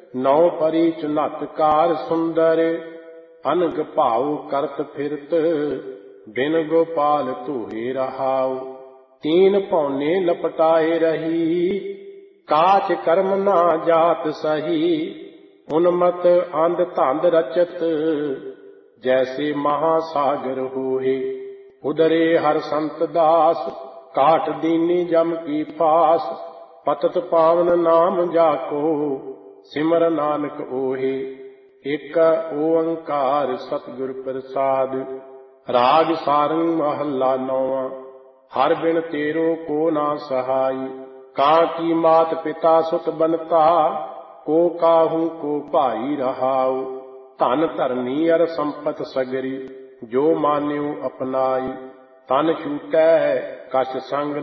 ਨੌ ਪਰੀ ਚੁਨਤ ਕਾਰ ਸੁੰਦਰ, ਅਨਗ ਭਾਉ ਕਰਤ ਫਿਰਤ, ਬਿਨ ਗੋਪਾਲ ਧੋਏ ਰਹਾਉ। ਤੀਨ ਪੌਨੇ ਲਪਟਾਏ ਰਹੀ, ਕਾਚ ਕਰਮ ਨਾ ਜਾਤ ਸਹੀ। ਉਨਮਤ ਅੰਧ ਧੰਦ ਰਚਤ, ਜੈਸੇ ਮਹਾਸਾਗਰ ਹੋਏ। ਉਦਰੇ ਹਰ ਸੰਤ ਦਾਸ, ਕਾਟ ਦੀਨੀ ਜਮ ਕੀ ਫਾਸ। ਪਤਤ ਪਾਵਨ ਨਾਮ ਜਾਕੋ, ਸਿਮਰ ਨਾਨਕ ਓਹੇ। ਏਕ ਓੰਕਾਰ ਸਤਿਗੁਰ ਪ੍ਰਸਾਦ। ਰਾਗ ਸਾਰੰਗ ਮਹੱਲਾ ਨੌਵਾਂ। ਹਰ ਬਿਨ ਤੇਰੋ ਕੋ ਨਾ ਸਹਾਈ, ਕਾਂ ਕੀ ਮਾਤ ਪਿਤਾ ਸੁਤ ਬਨਤਾ। ਕੋ ਕਾਹੂ ਕੋ ਭਾਈ ਰਹਾਉ, ਧਨ ਧਰਨੀ ਅਰ ਸੰਪਤ ਸਗਰੀ। ਜੋ ਮਾਨਿਉ ਅਪਨਾਈ, ਤਨ ਛੂਟੈ ਕਛ ਸੰਗ